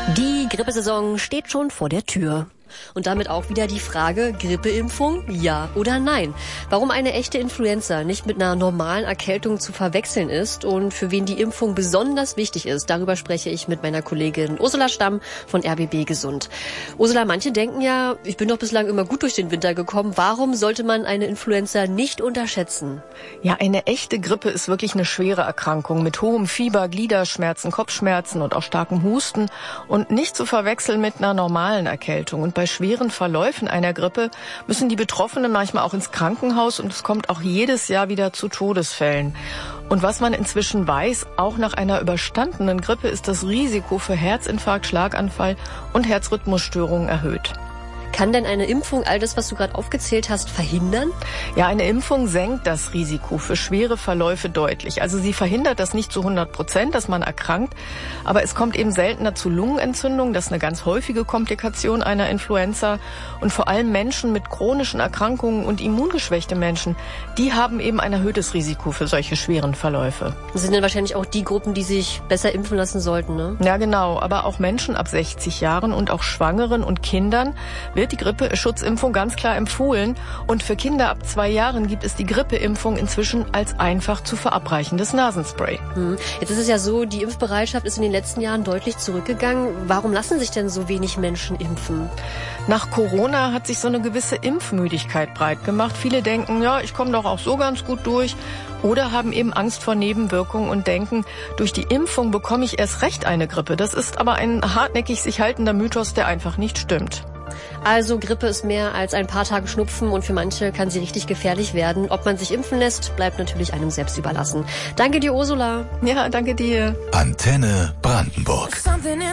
Die Grippesaison steht schon vor der Tür. Und damit auch wieder die Frage, Grippeimpfung, ja oder nein? Warum eine echte Influenza nicht mit einer normalen Erkältung zu verwechseln ist und für wen die Impfung besonders wichtig ist, darüber spreche ich mit meiner Kollegin Ursula Stamm von RBB Gesund. Ursula, manche denken ja, ich bin doch bislang immer gut durch den Winter gekommen. Warum sollte man eine Influenza nicht unterschätzen? Ja, eine echte Grippe ist wirklich eine schwere Erkrankung mit hohem Fieber, Gliederschmerzen, Kopfschmerzen und auch starkem Husten und nicht zu verwechseln mit einer normalen Erkältung. Und bei schweren Verläufen einer Grippe müssen die Betroffenen manchmal auch ins Krankenhaus und es kommt auch jedes Jahr wieder zu Todesfällen. Und was man inzwischen weiß, auch nach einer überstandenen Grippe ist das Risiko für Herzinfarkt, Schlaganfall und Herzrhythmusstörungen erhöht. Kann denn eine Impfung all das, was du gerade aufgezählt hast, verhindern? Ja, eine Impfung senkt das Risiko für schwere Verläufe deutlich. Also sie verhindert das nicht zu 100%, dass man erkrankt, aber es kommt eben seltener zu Lungenentzündung. Das ist eine ganz häufige Komplikation einer Influenza. Und vor allem Menschen mit chronischen Erkrankungen und immungeschwächte Menschen, die haben eben ein erhöhtes Risiko für solche schweren Verläufe. Das sind dann wahrscheinlich auch die Gruppen, die sich besser impfen lassen sollten, ne? Ja, genau. Aber auch Menschen ab 60 Jahren und auch Schwangeren und Kindern wird die Grippeschutzimpfung ganz klar empfohlen. Und für Kinder ab 2 Jahren gibt es die Grippeimpfung inzwischen als einfach zu verabreichendes Nasenspray. Jetzt ist es ja so, die Impfbereitschaft ist in den letzten Jahren deutlich zurückgegangen. Warum lassen sich denn so wenig Menschen impfen? Nach Corona hat sich so eine gewisse Impfmüdigkeit breit gemacht. Viele denken, ja, ich komme doch auch so ganz gut durch. Oder haben eben Angst vor Nebenwirkungen und denken, durch die Impfung bekomme ich erst recht eine Grippe. Das ist aber ein hartnäckig sich haltender Mythos, der einfach nicht stimmt. Also Grippe ist mehr als ein paar Tage Schnupfen und für manche kann sie richtig gefährlich werden. Ob man sich impfen lässt, bleibt natürlich einem selbst überlassen. Danke dir, Ursula. Ja, danke dir. Antenne Brandenburg.